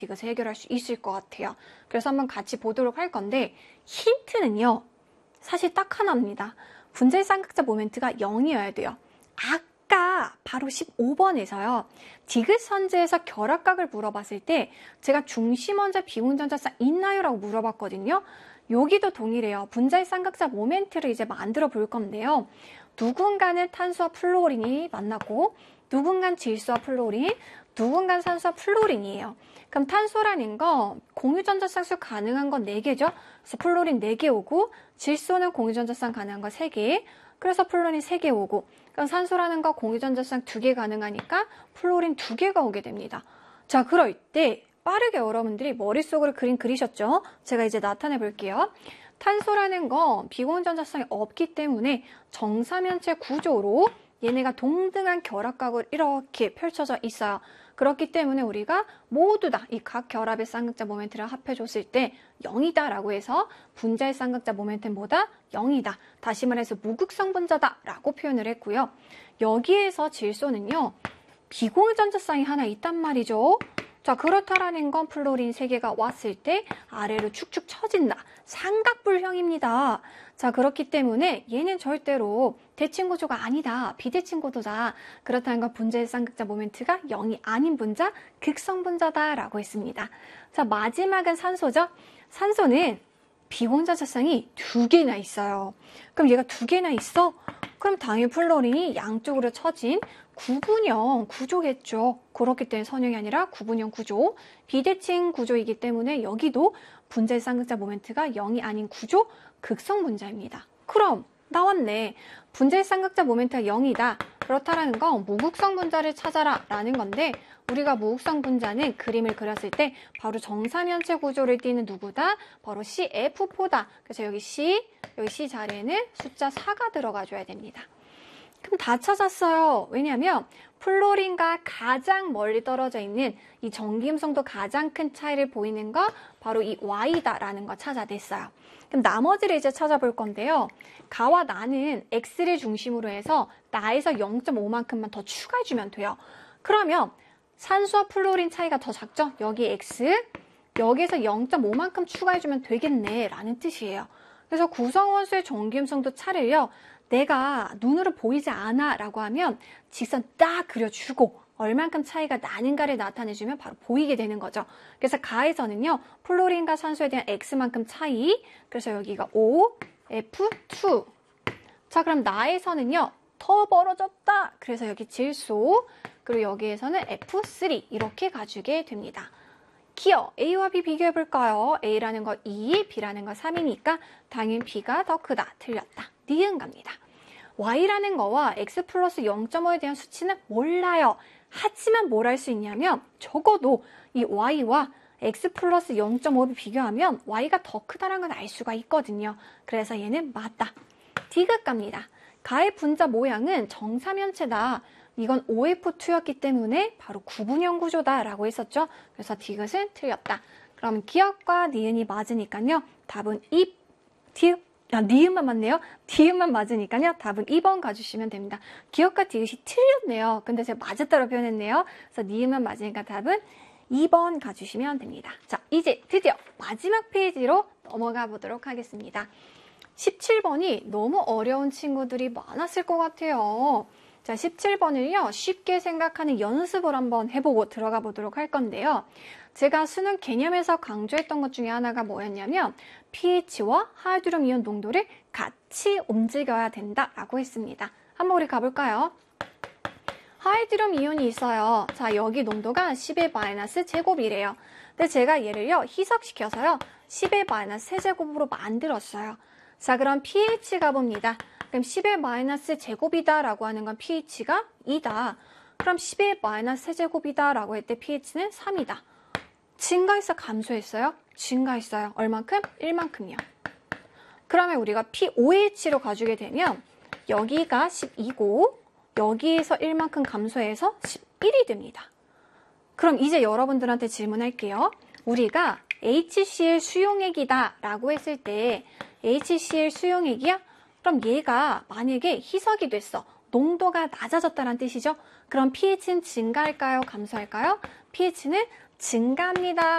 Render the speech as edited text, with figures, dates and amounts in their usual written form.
이것을 해결할 수 있을 것 같아요. 그래서 한번 같이 보도록 할 건데 힌트는요. 사실 딱 하나입니다. 분자의 쌍극자 모멘트가 0이어야 돼요. 아까 바로 15번에서요. 디귿선지에서 결합각을 물어봤을 때 제가 중심원자, 비공전자쌍 있나요? 라고 물어봤거든요. 여기도 동일해요. 분자의 쌍극자 모멘트를 이제 만들어 볼 건데요. 누군가는 탄소와 플루오린이 만나고 누군가는 질소와 플루오린, 누군가는 산소와 플루오린이에요. 그럼 탄소라는 거 공유전자쌍수 가능한 건 4개죠. 그래서 플루오린 4개 오고 질소는 공유전자쌍 가능한 거 3개. 그래서 플루오린 3개 오고 그럼 산소라는 거 공유전자쌍 2개 가능하니까 플루오린 2개가 오게 됩니다. 자, 그럴 때 빠르게 여러분들이 머릿속으로 그림 그리셨죠? 제가 이제 나타내 볼게요. 탄소라는 거 비공유전자쌍이 없기 때문에 정사면체 구조로 얘네가 동등한 결합각으로 이렇게 펼쳐져 있어요. 그렇기 때문에 우리가 모두 다 이 각 결합의 쌍극자 모멘트를 합해줬을 때 0이다 라고 해서 분자의 쌍극자 모멘트는 뭐다? 0이다. 다시 말해서 무극성 분자다 라고 표현을 했고요. 여기에서 질소는요. 비공유전자쌍이 하나 있단 말이죠. 자, 그렇다라는 건 플루오린 3개가 왔을 때 아래로 축축 처진다. 삼각불형입니다. 자, 그렇기 때문에 얘는 절대로 대칭 구조가 아니다. 비대칭 구조다. 그렇다는 건 분자의 쌍극자 모멘트가 0이 아닌 분자, 극성 분자다라고 했습니다. 자, 마지막은 산소죠. 산소는 비공유전자쌍이 2개나 있어요. 그럼 얘가 2개나 있어? 그럼 당연히 플루오린이 양쪽으로 처진 구분형 구조겠죠. 그렇기 때문에 선형이 아니라 구분형 구조, 비대칭 구조이기 때문에 여기도 분자의 쌍극자 모멘트가 0이 아닌 구조, 극성 분자입니다. 그럼 나왔네. 분자의 쌍극자 모멘트가 0이다. 그렇다라는 건 무극성 분자를 찾아라 라는 건데 우리가 무극성 분자는 그림을 그렸을 때 바로 정사면체 구조를 띠는 누구다? 바로 CF4다. 그래서 여기 C 자리에는 숫자 4가 들어가줘야 됩니다. 그럼 다 찾았어요. 왜냐하면 플루오린과 가장 멀리 떨어져 있는 이 전기음성도 가장 큰 차이를 보이는 거 바로 이 Y다라는 거 찾아냈어요. 그럼 나머지를 이제 찾아볼 건데요. 가와 나는 X를 중심으로 해서 나에서 0.5만큼만 더 추가해주면 돼요. 그러면 산소와 플루오린 차이가 더 작죠? 여기 X, 여기에서 0.5만큼 추가해주면 되겠네 라는 뜻이에요. 그래서 구성원소의 전기음성도 차를요. 내가 눈으로 보이지 않아 라고 하면 직선 딱 그려주고 얼만큼 차이가 나는가를 나타내주면 바로 보이게 되는 거죠. 그래서 가에서는요. 플루오린과 산소에 대한 X만큼 차이, 그래서 여기가 O, F2. 자, 그럼 나에서는요. 더 멀어졌다. 그래서 여기 질소, 그리고 여기에서는 F3 이렇게 가주게 됩니다. 기어 A와 B 비교해볼까요? A라는 거 2, B라는 거 3이니까 당연히 B가 더 크다. 틀렸다. 니은 갑니다. Y라는 거와 X 플러스 0.5에 대한 수치는 몰라요. 하지만 뭘 할 수 있냐면 적어도 이 Y와 X 플러스 0.5를 비교하면 Y가 더 크다는 걸 알 수가 있거든요. 그래서 얘는 맞다. 디귿 갑니다. 가의 분자 모양은 정사면체다. 이건 OF2였기 때문에 바로 구분형 구조다라고 했었죠. 그래서 디귿은 틀렸다. 그럼 기역과 니은이 맞으니까요. 답은 니은만 맞네요. 디귿만 맞으니까요. 답은 2번 가주시면 됩니다. 기역과 디귿이 틀렸네요. 근데 제가 맞았다고 표현했네요. 그래서 니은만 맞으니까 답은 2번 가주시면 됩니다. 자, 이제 드디어 마지막 페이지로 넘어가 보도록 하겠습니다. 17번이 너무 어려운 친구들이 많았을 것 같아요. 자, 17번을요. 쉽게 생각하는 연습을 한번 해보고 들어가 보도록 할 건데요. 제가 수능 개념에서 강조했던 것 중에 하나가 뭐였냐면 pH와 하이드듐 이온 농도를 같이 움직여야 된다라고 했습니다. 한번 우리 가볼까요? 하이드듐 이온이 있어요. 자, 여기 농도가 10의 마이너스 제곱이래요. 근데 제가 얘를요. 희석시켜서요. 10의 마이너스 세제곱으로 만들었어요. 자, 그럼 pH가 봅니다. 그럼 10의 마이너스 제곱이다 라고 하는 건 pH가 2다. 그럼 10의 마이너스 세제곱이다 라고 할 때 pH는 3이다. 증가했어? 감소했어요? 증가했어요. 얼만큼? 1만큼이요. 그러면 우리가 pOH로 가주게 되면 여기가 12고 여기에서 1만큼 감소해서 11이 됩니다. 그럼 이제 여러분들한테 질문할게요. 우리가 HCl 수용액이다 라고 했을 때 HCl 수용액이야? 그럼 얘가 만약에 희석이 됐어. 농도가 낮아졌다는 뜻이죠. 그럼 pH는 증가할까요? 감소할까요? pH는 증가합니다.